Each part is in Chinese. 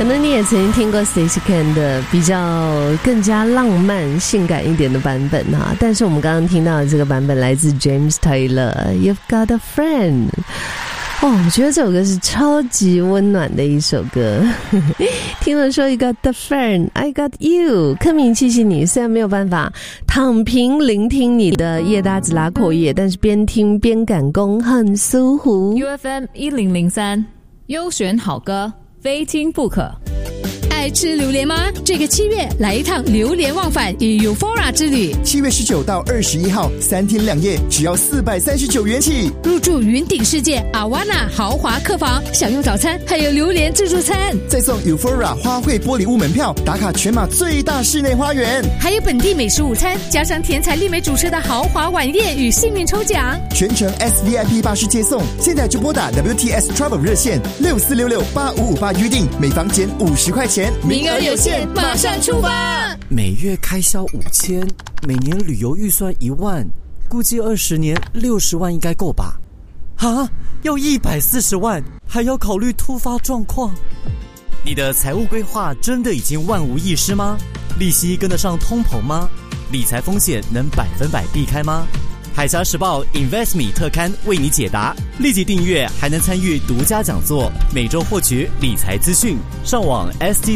能你也曾经听过 Stacey Ken 的比较更加浪漫性感一点的版本哈，但是我们刚刚听到的这个版本来自 James Taylor You've Got a Friend。哦，我觉得这首歌是超级温暖的一首歌。听了说 You got the friend, I got you。柯明气息你，虽然没有办法躺平聆听你的夜搭子拉阔夜，但是边听边赶工很舒服。 UFM 1003优选好歌，非听不可。 爱吃榴莲吗？这个7月来一趟榴莲忘返与 Eufora 之旅。 7月19到21号，3天2夜，只要439元起。 入住云顶世界 Awana 豪华客房，享用早餐，还有榴莲自助餐， 再送 Eufora 花卉玻璃屋门票，打卡全马最大室内花园， 还有本地美食午餐，加上甜彩丽美主持的豪华晚宴与幸运抽奖， 全程 SVIP 巴士接送。现在就拨打 WTS Travel 热线64668558预定，每房减50块钱。 名额有限，马上出发！ 每月开销5000，每年旅游预算1万，估计20年60万应该够吧？啊，要140万，还要考虑突发状况。你的财务规划真的已经万无一失吗？利息跟得上通膨吗？理财风险能100%避开吗？海峡时报 InvestMe 特刊为你解答，立即订阅还能参与独家讲座，每周获取理财资讯。上网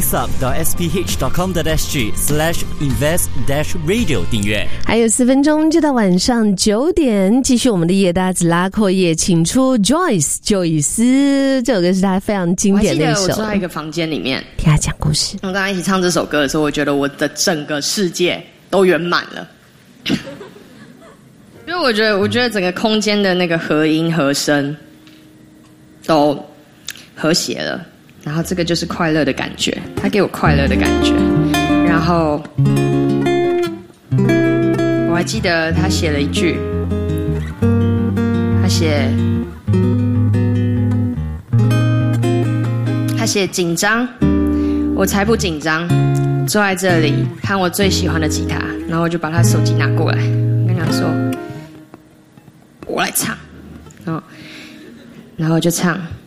stsub.sph.com.sg/invest-radio 订阅。 还有4分钟就到晚上9点，继续我们的夜搭子拉阔夜，请出 Joyce 这首歌是他非常经典的一首。 我记得我坐在一个房间里面听他讲故事。 我跟他一起唱这首歌的时候，我觉得我的整个世界都圆满了。因为我觉得整个空间的那个和音和声都和谐了，然后这个就是快乐的感觉，他给我快乐的感觉。然后我还记得他写了一句，他写紧张，我才不紧张，坐在这里看我最喜欢的吉他，然后我就把他手机拿过来，跟他说我来唱，然后就唱。